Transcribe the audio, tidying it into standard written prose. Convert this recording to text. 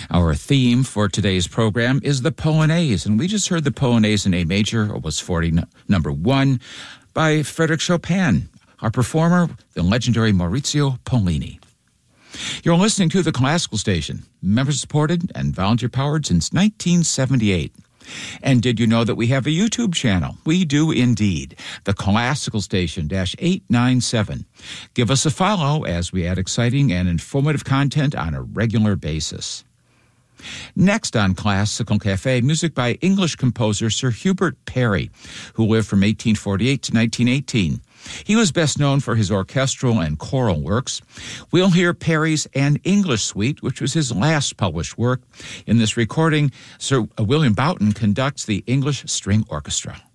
Our theme for today's program is the Polonaise, and we just heard the Polonaise in A major, Opus 40, number 1, by Frédéric Chopin, our performer, the legendary Maurizio Pollini. You're listening to the Classical Station, member-supported and volunteer-powered since 1978. And did you know that we have a YouTube channel? We do indeed. The Classical Station -897. Give us a follow as we add exciting and informative content on a regular basis. Next on Classical Cafe, music by English composer Sir Hubert Parry, who lived from 1848 to 1918. He was best known for his orchestral and choral works. We'll hear Parry's An English Suite, which was his last published work. In this recording, Sir William Boughton conducts the English String Orchestra.